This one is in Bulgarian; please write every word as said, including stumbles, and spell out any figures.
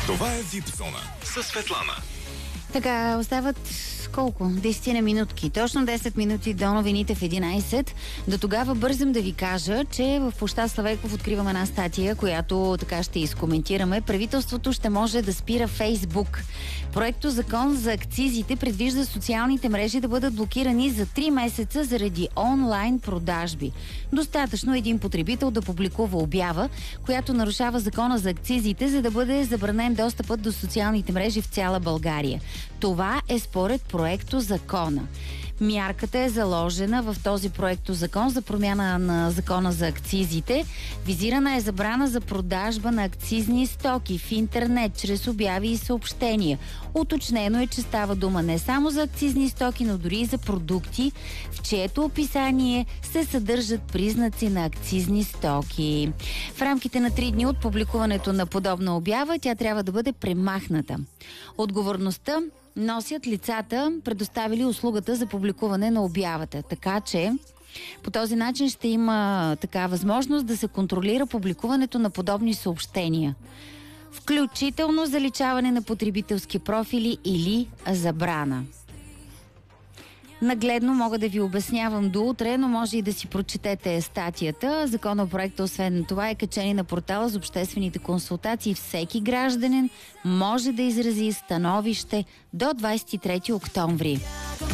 Това е Випзона със Светлана. Така, остават колко? десет на минутки. Точно десет минути до новините в единайсет. До тогава бързам да ви кажа, че в площад Славейков откриваме една статия, която така ще изкоментираме. Правителството ще може да спира Фейсбук. Проекто закон за акцизите предвижда социалните мрежи да бъдат блокирани за три месеца заради онлайн продажби. Достатъчно един потребител да публикува обява, която нарушава закона за акцизите, за да бъде забранен достъпът до социалните мрежи в цяла България. Това е според проекто закона. Мярката е заложена в този проекто закон за промяна на закона за акцизите. Визирана е забрана за продажба на акцизни стоки в интернет, чрез обяви и съобщения. Уточнено е, че става дума не само за акцизни стоки, но дори и за продукти, в чието описание се съдържат признаци на акцизни стоки. В рамките на три дни от публикуването на подобна обява, тя трябва да бъде премахната. Отговорността носят лицата, предоставили услугата за публикуване на обявата. Така че по този начин ще има така възможност да се контролира публикуването на подобни съобщения. Включително заличаване на потребителски профили или забрана. Нагледно мога да ви обяснявам до утре, но може и да си прочетете статията. Законопроектът, освен това, е качен на портала за обществените консултации. Всеки гражданин може да изрази становище до двайсет и трети октомври.